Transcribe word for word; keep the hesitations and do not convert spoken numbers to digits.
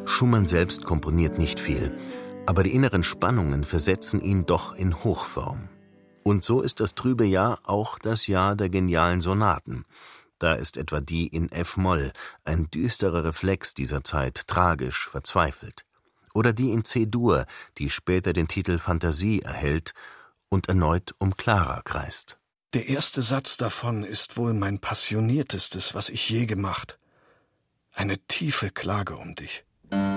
Schumann selbst komponiert nicht viel, aber die inneren Spannungen versetzen ihn doch in Hochform. Und so ist das trübe Jahr auch das Jahr der genialen Sonaten. Da ist etwa die in F-Moll, ein düsterer Reflex dieser Zeit, tragisch, verzweifelt. Oder die in C-Dur, die später den Titel Fantasie erhält und erneut um Clara kreist. Der erste Satz davon ist wohl mein passioniertestes, was ich je gemacht. Eine tiefe Klage um dich.